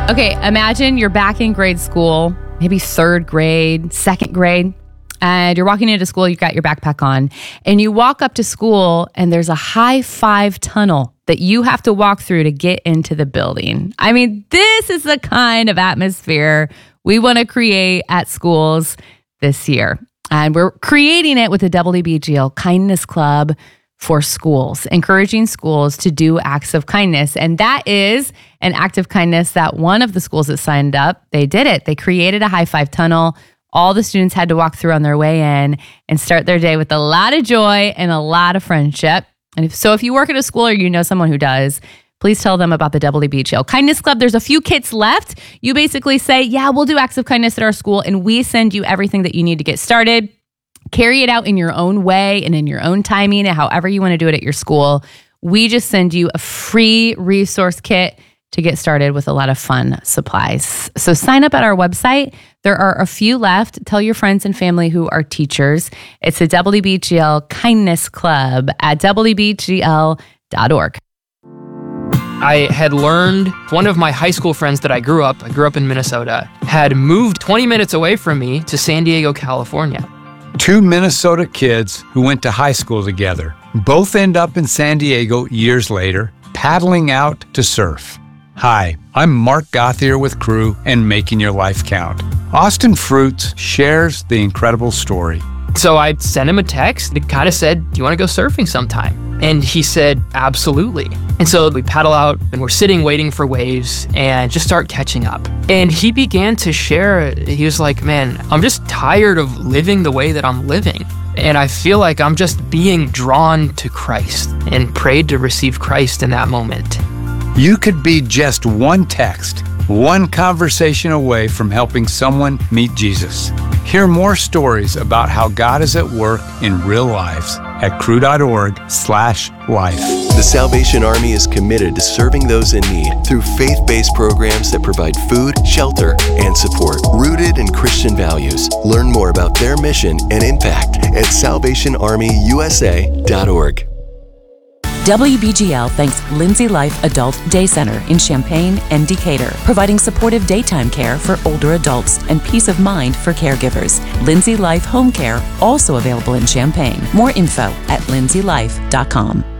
Okay, imagine you're back in grade school, maybe third grade, second grade, and you're walking into school, you've got your backpack on, and you walk up to school and there's a high five tunnel that you have to walk through to get into the building. I mean, this is the kind of atmosphere we want to create at schools this year. And we're creating it with the WBGL Kindness Club for schools, encouraging schools to do acts of kindness. And that is an act of kindness that one of the schools that signed up, they did it. They created a high five tunnel. All the students had to walk through on their way in and start their day with a lot of joy and a lot of friendship. And if you work at a school or you know someone who does, please tell them about the WBGL Kindness Club. There's a few kits left. You basically say, yeah, we'll do acts of kindness at our school, and we send you everything that you need to get started. Carry it out in your own way and in your own timing and however you want to do it at your school. We just send you a free resource kit to get started with a lot of fun supplies. So sign up at our website. There are a few left. Tell your friends and family who are teachers. It's the WBGL Kindness Club at WBGL.org. I had learned one of my high school friends that I grew up in Minnesota, had moved 20 minutes away from me to San Diego, California. Two Minnesota kids who went to high school together. Both end up in San Diego years later, paddling out to surf. Hi, I'm Mark Gothier with Crew and Making Your Life Count. Austin Fruits shares the incredible story. So I sent him a text that kind of said, do you want to go surfing sometime? And he said, absolutely. And so we paddle out and we're sitting waiting for waves and just start catching up. And he began to share, he was like, man, I'm just tired of living the way that I'm living. And I feel like I'm just being drawn to Christ, and prayed to receive Christ in that moment. You could be just one text, one conversation away from helping someone meet Jesus. Hear more stories about how God is at work in real lives at crew.org/life. The Salvation Army is committed to serving those in need through faith-based programs that provide food, shelter, and support, rooted in Christian values. Learn more about their mission and impact at salvationarmyusa.org. WBGL thanks Lindsay Life Adult Day Center in Champaign and Decatur, providing supportive daytime care for older adults and peace of mind for caregivers. Lindsay Life Home Care, also available in Champaign. More info at lindsaylife.com.